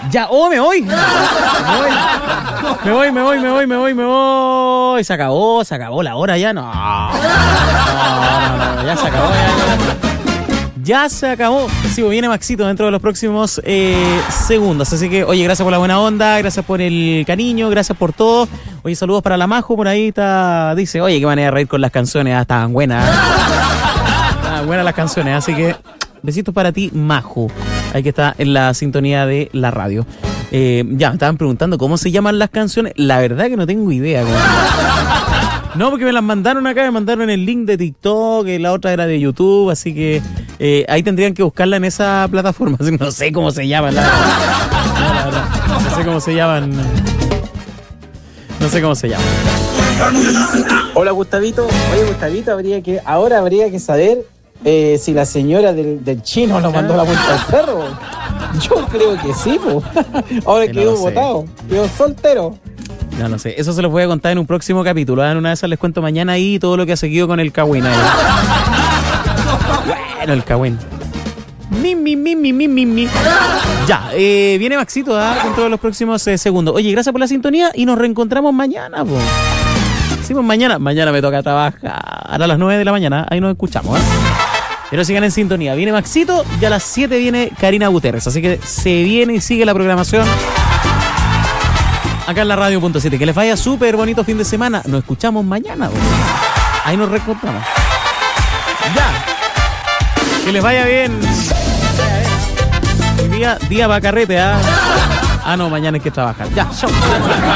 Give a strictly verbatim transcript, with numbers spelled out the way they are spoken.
Ya, oh, me voy. Me voy. Me voy, me voy, me voy, me voy, me voy. Se acabó, se acabó la hora ya. No. No, no, no, ya se acabó. Ya, ya. Ya se acabó. Sí, pues viene Maxito dentro de los próximos eh, segundos. Así que, oye, gracias por la buena onda, gracias por el cariño, gracias por todo. Oye, saludos para la Majo, por ahí está. Dice, oye, qué manera de reír con las canciones. Ah, estaban buenas. Estaban buenas las canciones, así que besitos para ti, Majo. Ahí que está en la sintonía de la radio. Eh, ya, me estaban preguntando cómo se llaman las canciones. La verdad que no tengo idea. Cómo... No, porque me las mandaron acá, me mandaron el link de TikTok, y la otra era de YouTube, así que eh, ahí tendrían que buscarla en esa plataforma. No sé cómo se llaman. La... No, la verdad, no sé cómo se llaman. No sé cómo se llaman. Hola, Gustavito. Oye, Gustavito, habría que, ahora habría que saber eh, si la señora del, del chino lo mandó a la vuelta al cerro. Yo creo que sí, po. Ahora Sí, quedó no lo sé. botado, quedó soltero. No, no sé. Eso se los voy a contar en un próximo capítulo. En una de esas les cuento mañana ahí todo lo que ha seguido con el Cagüín ahí. Bueno, el Cagüín. Mi, mi, mi, mi, mi, mi, mi. Ya, eh, viene Maxito ¿eh? Con todos los próximos eh, segundos. Oye, gracias por la sintonía y nos reencontramos mañana, po. Sí, pues mañana. Mañana me toca trabajar a las nueve de la mañana. Ahí nos escuchamos, ¿eh? Pero sigan en sintonía. Viene Maxito y a las siete viene Karina Gutiérrez. Así que se viene y sigue la programación acá en la radio punto siete. Que les vaya súper bonito fin de semana. Nos escuchamos mañana, bro. Ahí nos reencontramos. Ya. Que les vaya bien. Hoy día, día va carrete, ¿ah? Ah, no, mañana hay que trabajar. Ya, chao.